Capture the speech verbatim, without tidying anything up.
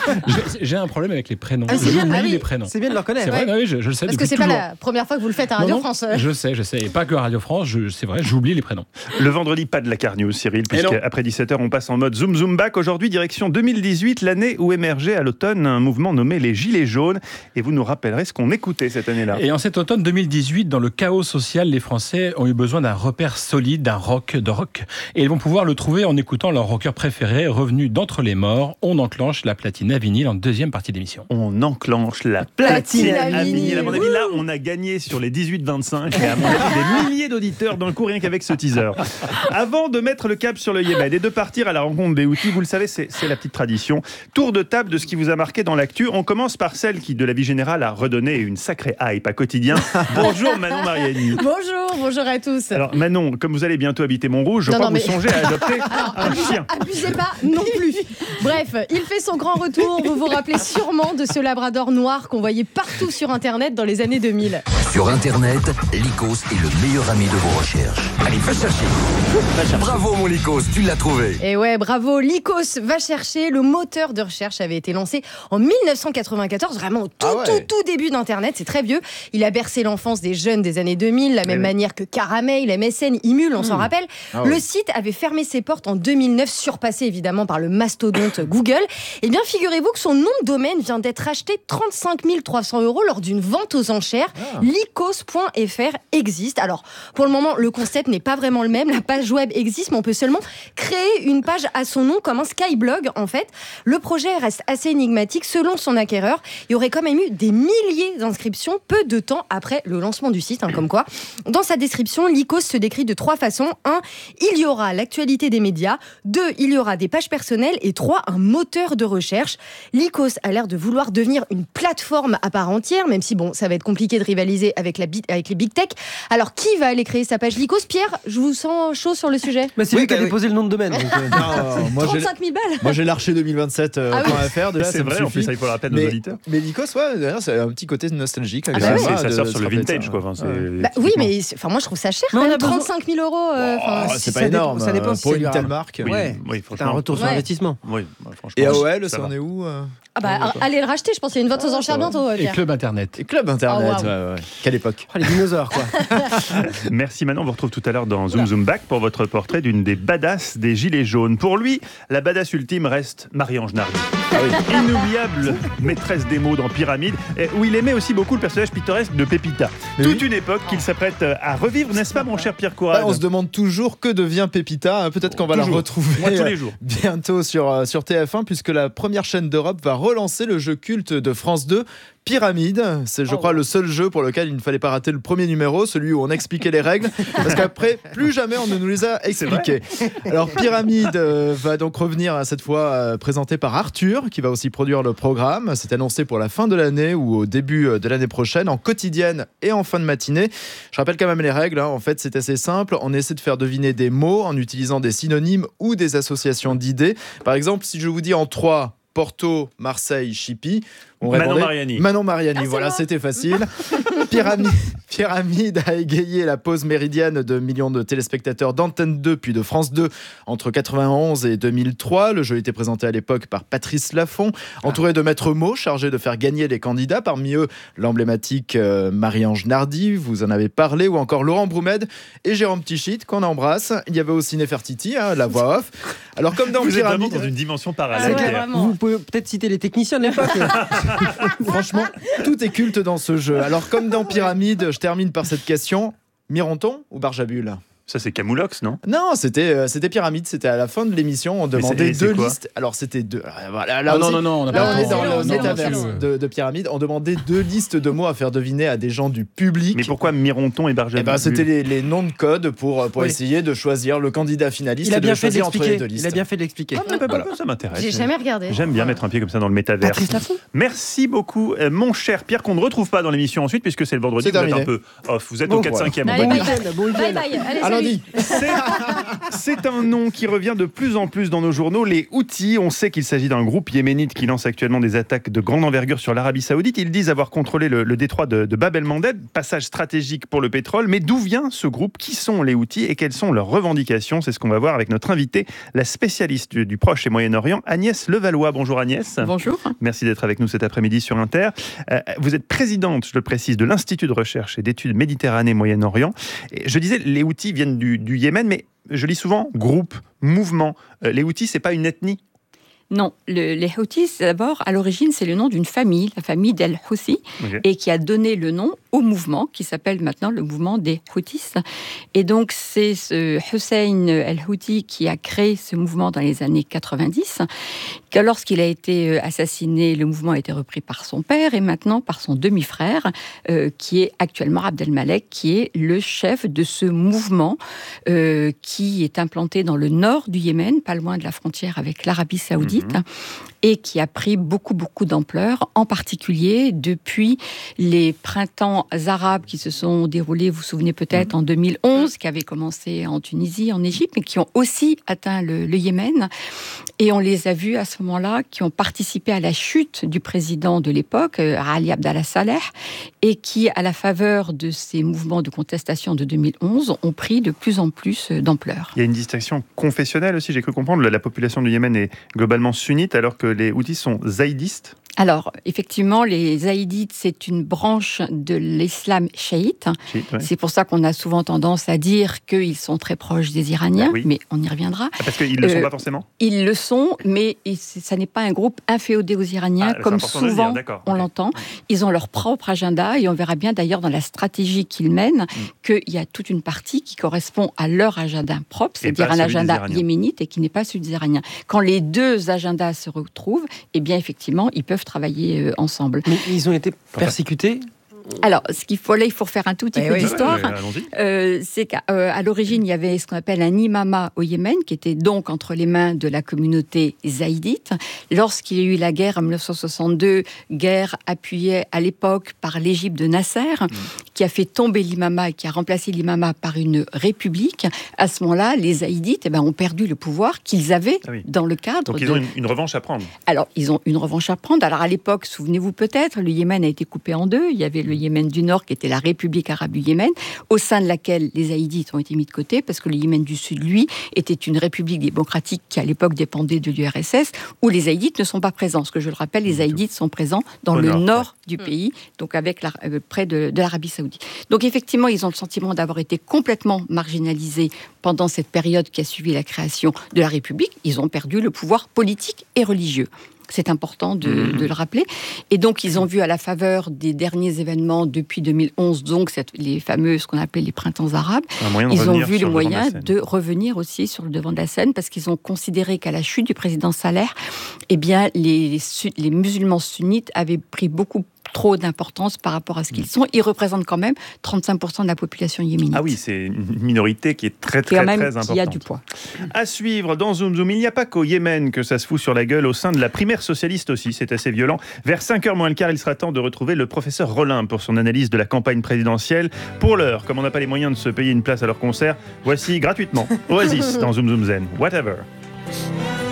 J'ai un problème avec les prénoms. Ah, J'oublie ah, oui. les prénoms. C'est bien de le reconnaître. C'est vrai, ouais. oui, je, je le sais. Parce que c'est toujours. pas la première fois que vous le faites à Radio non, non, France. Je sais, je sais. Et pas que à Radio France, je, c'est vrai, j'oublie les prénoms. Le vendredi, pas de la Car News, Cyril, puisqu'après dix-sept heures, on passe en mode zoom zoom back. Aujourd'hui, direction deux mille dix-huit, l'année où émergeait à l'automne un mouvement nommé les Gilets jaunes. Et vous nous rappellerez ce qu'on écoutait cette année-là. Et en cet automne deux mille dix-huit, dans le chaos social, les Français ont eu besoin d'un repère solide, d'un rock, de rock. Et ils vont pouvoir le trouver en écoutant leur rocker préféré, revenu d'entre les morts. On enclenche la platine à vinyle en deuxième partie d'émission. On enclenche la platine, platine à vinyle. À mon avis, là, on a gagné sur les dix-huit vingt-cinq. Et à mon avis, des milliers d'auditeurs d'un coup, rien qu'avec ce teaser. Avant de mettre le cap sur le Yémen et de partir à la rencontre des Houthis, vous le savez, c'est, c'est la petite tradition. Tour de table de ce qui vous a marqué dans l'actu. On commence par celle qui, de la vie générale, a redonné une sacrée hype à quotidien. Bonjour Manon Mariani. Bonjour, bonjour à tous. Alors Manon, comme vous allez bientôt habiter Montrouge, je non, crois non, que mais... vous songez à adopter Alors, un abusez, chien. Abusez pas non plus. Bref, il fait son grand retour. Vous vous rappelez sûrement de ce labrador noir qu'on voyait partout sur Internet dans les années deux mille. Sur Internet, Lycos est le meilleur ami de vos recherches. Allez, va chercher. Va chercher. Bravo mon Lycos, tu l'as trouvé. Et ouais, bravo, Lycos va chercher. Le moteur de recherche avait été lancé en dix-neuf cent quatre-vingt-quatorze, vraiment au tout, ah ouais. tout, tout début d'Internet. C'est très vieux. Il a bercé l'enfance des jeunes des années deux mille, la même oui. manière que Caramel, M S N, Imul, on mmh. s'en rappelle. Ah le ouais. site avait fermé ses portes en deux mille neuf, surpassé évidemment par le mastodonte Google. Eh bien, figurez-vous que son nom de domaine vient d'être acheté trente-cinq mille trois cents euros lors d'une vente aux enchères. Ah. Lycos point F R existe. Alors, pour le moment, le concept n'est pas vraiment le même. La page web existe, mais on peut seulement créer une page à son nom comme un Skyblog, en fait. Le projet reste assez énigmatique. Selon son acquéreur, il y aurait quand même eu des milliers d'inscriptions peu de temps après le lancement du site, hein, comme quoi. Dans sa description, Lycos se décrit de trois façons. Un, il y aura l'actualité des médias. Deux, il y aura des pages personnelles. Et trois, un moteur de recherche. Lycos a l'air de vouloir devenir une plateforme à part entière, même si bon, ça va être compliqué de rivaliser avec, la, avec les big tech. Alors, qui va aller créer sa page Lycos? Pierre, je vous sens chaud sur le sujet. Bah, c'est oui, lui qui a oui. déposé le nom de domaine. Donc, euh, non, moi, trente-cinq mille balles. Moi, j'ai l'archer deux mille vingt-sept point F R. Euh, ah oui. C'est vrai, en plus, ça, il faut le rappeler à nos auditeurs. Mais Lycos, ouais, c'est un petit côté nostalgique. Ah bah oui. Ça sort sur le vintage, quoi. Enfin, bah, oui, mais enfin, moi, je trouve ça cher. Quand même, trente-cinq mille euros. Euh, oh, c'est si pas énorme. Ça dépend pour une telle marque. Oui, oui, c'est un retour sur investissement. Oui, franchement. Et A O L, ça en est où? Ah bah, allez le racheter, je pense qu'il y a une vente aux enchères bientôt. Et Club Internet. Et Club Internet, oh, wow. ouais, ouais. Quelle époque. Oh, les dinosaures, quoi. Merci Manon, on vous retrouve tout à l'heure dans Zoom Zoom Back pour votre portrait d'une des badass des Gilets jaunes. Pour lui, la badass ultime reste Marie-Ange Nardi. Ah oui. Inoubliable maîtresse des mots dans Pyramide, où il aimait aussi beaucoup le personnage pittoresque de Pépita. Mais Toute oui. une époque qu'il s'apprête à revivre, n'est-ce pas mon cher Pierre Courade? Bah, on se demande toujours que devient Pépita. Peut-être qu'on va toujours. la retrouver Moi, tous les jours. bientôt sur, sur T F un, puisque la première chaîne d'Europe va relancer le jeu culte de France deux, Pyramide. C'est, je oh, crois, ouais. le seul jeu pour lequel il ne fallait pas rater le premier numéro, celui où on expliquait les règles, parce qu'après, plus jamais on ne nous les a expliquées. Alors, Pyramide euh, va donc revenir cette fois euh, présenté par Arthur, qui va aussi produire le programme. C'est annoncé pour la fin de l'année ou au début de l'année prochaine, en quotidienne et en fin de matinée. Je rappelle quand même les règles. Hein. En fait, c'est assez simple. On essaie de faire deviner des mots en utilisant des synonymes ou des associations d'idées. Par exemple, si je vous dis en trois, Porto, Marseille, Chipi. Manon Mariani. Manon Mariani, ah, voilà, moi. C'était facile. Pyramide, Pyramide a égayé la pause méridienne de millions de téléspectateurs d'Antenne deux puis de France deux entre quatre-vingt-onze et deux mille trois. Le jeu était présenté à l'époque par Patrice Laffont, entouré ah. de maîtres mots chargés de faire gagner les candidats. Parmi eux, l'emblématique euh, Marie-Ange Nardi, vous en avez parlé, ou encore Laurent Broumed et Jérôme Tichit, qu'on embrasse. Il y avait aussi Nefertiti, hein, la voix off. Alors, comme dans vous Pyramide, êtes vraiment dans une dimension parallèle. Ah, ouais, vous pouvez peut-être citer les techniciens de l'époque. Franchement, tout est culte dans ce jeu. Alors, comme dans Pyramide, je termine par cette question. Mironton ou Barjabul? Ça, c'est Camoulox, non? Non, c'était, euh, c'était Pyramide. C'était à la fin de l'émission. On demandait c'est, deux c'est listes. Alors, c'était deux. Voilà, là oh, aussi, non, non, non. Là, on ah, est dans non, le non, métaverse non, de, de Pyramide. On demandait deux listes de mots à faire deviner à des gens du public. Mais pourquoi Mironton et Barjabul? Eh ben, c'était les, les noms de code pour, pour oui. essayer de choisir le candidat finaliste. Il a et bien de fait de choisir entre les deux l'expliquer. listes. Il a bien fait de l'expliquer. Ah, bah, voilà. Ça m'intéresse. J'ai jamais regardé. J'aime bien mettre un pied comme ça dans le métavers. Patrice Laffont. Merci beaucoup, euh, mon cher Pierre, qu'on ne retrouve pas dans l'émission ensuite, puisque c'est le vendredi. C'est vous êtes terminé. un peu off. Vous êtes Bon, au quatre voilà. cinquième. Allez, Bon bye week-end. bye. Bye bye. Allez, À lundi. vendredi. C'est, c'est un nom qui revient de plus en plus dans nos journaux, les Houthis. On sait qu'il s'agit d'un groupe yéménite qui lance actuellement des attaques de grande envergure sur l'Arabie Saoudite. Ils disent avoir contrôlé le, le détroit de, de Bab el-Mandeb, passage stratégique pour le pétrole. Mais d'où vient ce groupe? Qui sont les Houthis et quelles sont leurs revendications? C'est ce qu'on va voir avec notre invitée, la spécialiste du, du Proche et Moyen-Orient, Agnès Levallois. Bonjour Agnès. Bonjour. Merci d'être avec nous cet après-midi sur Inter. Euh, vous êtes présidente, je le précise, de l'Institut de recherche et d'études Méditerranée-Moyen-Orient. Et je disais, les Houthis viennent du, du Yémen, mais je lis souvent groupe, mouvement. Euh, les Houthis, c'est pas une ethnie? Non, le, les Houthis, d'abord, à l'origine, c'est le nom d'une famille, la famille d'Al-Houthi, okay. et qui a donné le nom au mouvement, qui s'appelle maintenant le mouvement des Houthis. Et donc, c'est ce Hussein Al-Houthi qui a créé ce mouvement dans les années quatre-vingt-dix. Que lorsqu'il a été assassiné, le mouvement a été repris par son père et maintenant par son demi-frère, euh, qui est actuellement Abdelmalek, qui est le chef de ce mouvement euh, qui est implanté dans le nord du Yémen, pas loin de la frontière avec l'Arabie Saoudite. Mmh. Et qui a pris beaucoup, beaucoup d'ampleur, en particulier depuis les printemps arabes qui se sont déroulés, vous vous souvenez peut-être, en deux mille onze, qui avaient commencé en Tunisie, en Égypte, mais qui ont aussi atteint le, le Yémen. Et on les a vus à ce moment-là, qui ont participé à la chute du président de l'époque, Ali Abdallah Saleh, et qui, à la faveur de ces mouvements de contestation de deux mille onze, ont pris de plus en plus d'ampleur. Il y a une distinction confessionnelle aussi, j'ai cru comprendre. La population du Yémen est globalement sunnite, alors que les Houthis sont zaïdistes. Alors, effectivement, les zaïdites, c'est une branche de l'islam chiite. Chiite ouais. C'est pour ça qu'on a souvent tendance à dire qu'ils sont très proches des Iraniens, bah oui. mais on y reviendra. Ah, parce qu'ils ne le sont euh, pas forcément? Ils le sont, mais ça n'est pas un groupe inféodé aux Iraniens, ah, comme souvent on okay. l'entend. Ils ont leur propre agenda, et on verra bien d'ailleurs dans la stratégie qu'ils mènent, mm. qu'il y a toute une partie qui correspond à leur agenda propre, c'est-à-dire un agenda yéménite, et qui n'est pas celui des Iraniens. Quand les deux agendas se retrouvent, eh bien effectivement, ils peuvent travailler euh, ensemble. Mais ils ont été persécutés? Alors, ce qu'il faut là, il faut faire un tout petit eh peu oui, d'histoire. Oui, euh, c'est qu'à euh, l'origine, il y avait ce qu'on appelle un imama au Yémen, qui était donc entre les mains de la communauté zaïdite. Lorsqu'il y a eu la guerre en mille neuf cent soixante-deux, guerre appuyée à l'époque par l'Égypte de Nasser, mmh. qui a fait tomber l'imama et qui a remplacé l'imama par une république, à ce moment-là, les zaïdites eh ben, ont perdu le pouvoir qu'ils avaient ah oui. dans le cadre Donc ils de... ont une, une revanche à prendre. Alors, ils ont une revanche à prendre. Alors, à l'époque, souvenez-vous peut-être, le Yémen a été coupé en deux. Il y avait le Yémen du Nord, qui était la République arabe du Yémen, au sein de laquelle les Haïdites ont été mis de côté, parce que le Yémen du Sud, lui, était une république démocratique qui, à l'époque, dépendait de l'U R S S, où les Haïdites ne sont pas présents. Parce que, je le rappelle, les Haïdites sont présents dans au le nord, nord ouais. du pays, donc avec la, euh, près de, de l'Arabie Saoudite. Donc, effectivement, ils ont le sentiment d'avoir été complètement marginalisés pendant cette période qui a suivi la création de la République. Ils ont perdu le pouvoir politique et religieux. C'est important de, mmh. de le rappeler. Et donc, ils ont vu à la faveur des derniers événements depuis deux mille onze, donc cette, les fameux, ce qu'on appelait les printemps arabes, ils ont vu le moyen de, de revenir aussi sur le devant de la scène, parce qu'ils ont considéré qu'à la chute du président Saleh, eh bien, les, les, les musulmans sunnites avaient pris beaucoup trop d'importance par rapport à ce qu'ils sont. Ils représentent quand même trente-cinq pour cent de la population yéménite. Ah oui, c'est une minorité qui est très, très, très importante. Qui a du poids. À suivre dans Zoom Zoom, il n'y a pas qu'au Yémen que ça se fout sur la gueule, au sein de la primaire socialiste aussi, c'est assez violent. Vers cinq heures moins le quart, il sera temps de retrouver le professeur Rollin pour son analyse de la campagne présidentielle. Pour l'heure, comme on n'a pas les moyens de se payer une place à leur concert, voici gratuitement Oasis dans Zoom Zoom Zen. Whatever.